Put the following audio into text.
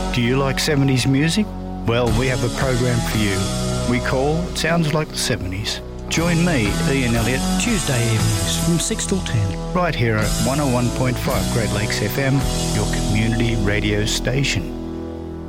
Do you like 70s music? Well, we have a program for you. We call Sounds Like the 70s. Join me, Ian Elliott, Tuesday evenings from 6 till 10. right here at 101.5 Great Lakes FM, your community radio station.